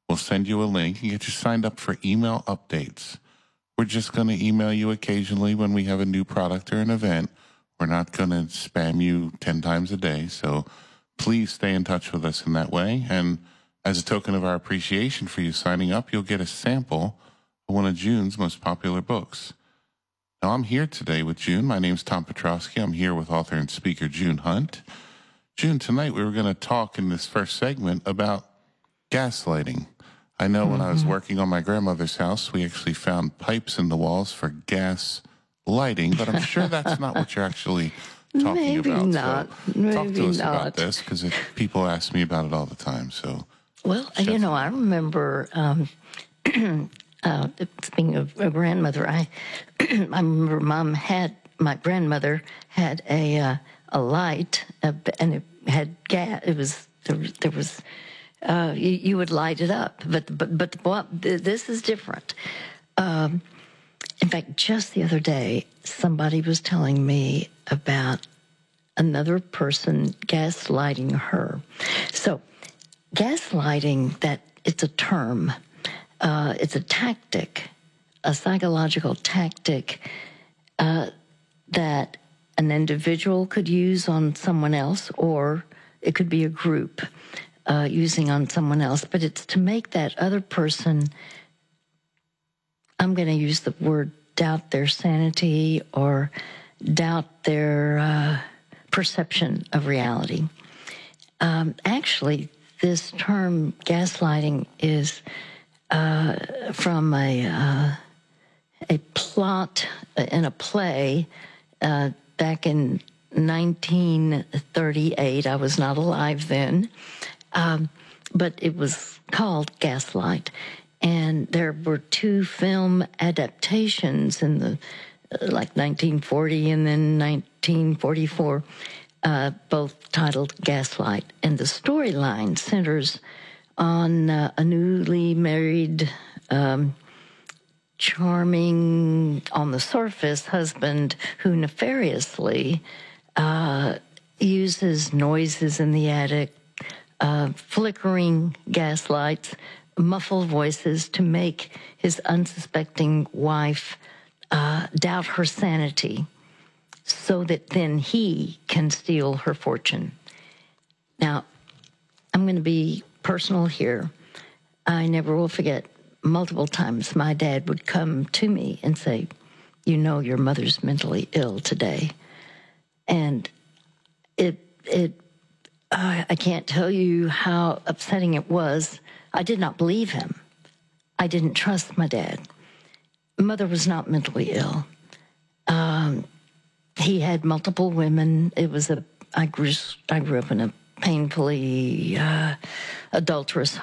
We'll send you a link and get you signed up for email updates. We're just going to email you occasionally when we have a new product or an event. We're not going to spam you 10 times a day. So please stay in touch with us in that way. And as a token of our appreciation for you signing up, you'll get a sample of one of June's most popular books. Now, I'm here today with June. My name's Tom Petrosky. I'm here with author and speaker June Hunt. June, tonight we were going to talk in this first segment about gaslighting. I know when I was working on my grandmother's house, we actually found pipes in the walls for gas lighting, but I'm sure that's not what you're actually talking Maybe about. not. So Maybe talk to us not. about this, because people ask me about it all the time. So, Well, I remember, speaking of a grandmother, I remember my grandmother had a light, and it had gas. It was, there was, you would light it up, but this is different. In fact, just the other day, somebody was telling me about another person gaslighting her. So, gaslighting, that it's a term, it's a tactic, a psychological tactic that an individual could use on someone else, or it could be a group using on someone else. But it's to make that other person, I'm going to use the word, doubt their sanity or doubt their perception of reality. Actually, this term gaslighting is from a plot in a play back in 1938. I was not alive then, but it was called Gaslight. And there were two film adaptations in the like 1940 and then 1944, both titled Gaslight. And the storyline centers on a newly married, charming, on the surface, husband who nefariously uses noises in the attic, flickering gaslights, muffled voices to make his unsuspecting wife doubt her sanity so that then he can steal her fortune. Now, I'm going to be personal here. I never will forget, multiple times my dad would come to me and say, "You know your mother's mentally ill today." And I can't tell you how upsetting it was. I did not believe him. I didn't trust my dad. Mother was not mentally ill. He had multiple women. I grew up in a painfully adulterous